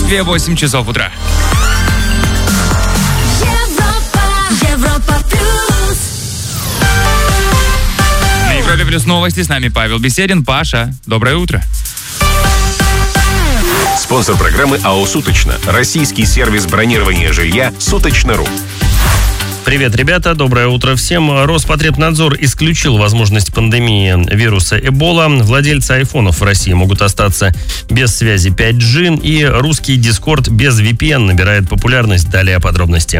Москве 8 часов утра. Европа плюс. На Европе плюс новости. С нами Павел Беседин. Паша, доброе утро. Спонсор программы АО «Суточно». Российский сервис бронирования жилья «Суточно.ру». Привет, ребята, доброе утро всем. Роспотребнадзор исключил возможность пандемии вируса Эбола. Владельцы айфонов в России могут остаться без связи 5G. И русский Discord без VPN набирает популярность. Далее подробности.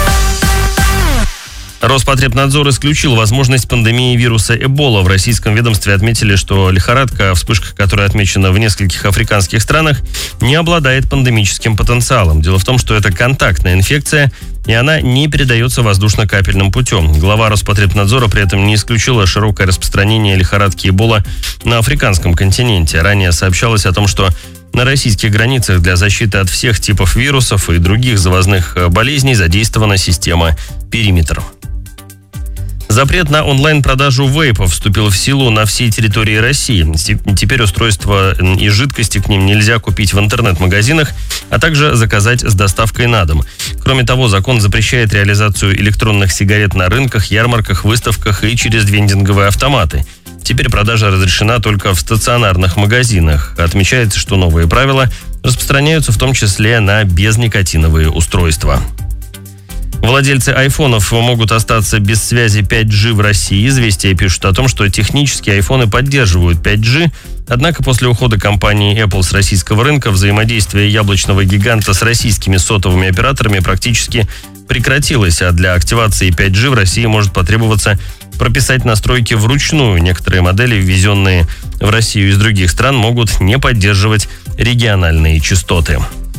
Роспотребнадзор исключил возможность пандемии вируса Эбола. В российском ведомстве отметили, что лихорадка, вспышка которой отмечена в нескольких африканских странах, не обладает пандемическим потенциалом. Дело в том, что это контактная инфекция, и она не передается воздушно-капельным путем. Глава Роспотребнадзора при этом не исключила широкое распространение лихорадки Эбола на африканском континенте. Ранее сообщалось о том, что на российских границах для защиты от всех типов вирусов и других завозных болезней задействована система «Периметр». Запрет на онлайн-продажу вейпов вступил в силу на всей территории России. Теперь устройства и жидкости к ним нельзя купить в интернет-магазинах, а также заказать с доставкой на дом. Кроме того, закон запрещает реализацию электронных сигарет на рынках, ярмарках, выставках и через вендинговые автоматы. Теперь продажа разрешена только в стационарных магазинах. Отмечается, что новые правила распространяются в том числе на безникотиновые устройства. Владельцы айфонов могут остаться без связи 5G в России. Известия пишут о том, что технически айфоны поддерживают 5G. Однако после ухода компании Apple с российского рынка взаимодействие яблочного гиганта с российскими сотовыми операторами практически прекратилось. А для активации 5G в России может потребоваться прописать настройки вручную. Некоторые модели, ввезенные в Россию из других стран, могут не поддерживать региональные частоты.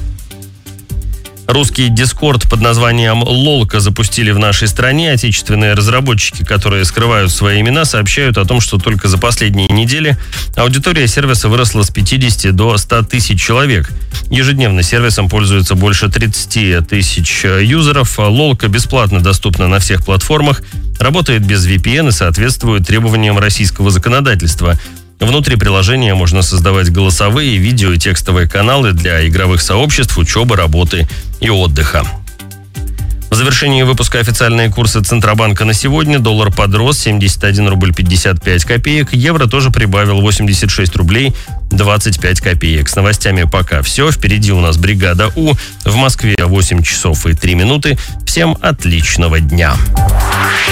Русский Discord под названием «Лолка» запустили в нашей стране. Отечественные разработчики, которые скрывают свои имена, сообщают о том, что только за последние недели аудитория сервиса выросла с 50 до 100 тысяч человек. Ежедневно сервисом пользуются больше 30 тысяч юзеров. «Лолка» бесплатно доступна на всех платформах, работает без VPN и соответствует требованиям российского законодательства. Внутри приложения можно создавать голосовые, видео и текстовые каналы для игровых сообществ, учебы, работы и отдыха. В завершении выпуска официальные курсы Центробанка на сегодня. Доллар подрос 71 рубль 55 копеек. Евро тоже прибавил 86 рублей 25 копеек. С новостями пока все. Впереди у нас бригада У. В Москве 8 часов и 3 минуты. Всем отличного дня.